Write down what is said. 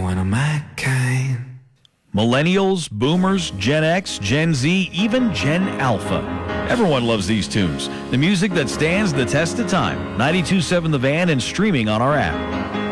one of my kind. Millennials, boomers, Gen X, Gen Z, even Gen Alpha. Everyone loves these tunes. The music that stands the test of time. 92.7 The Van and streaming on our app.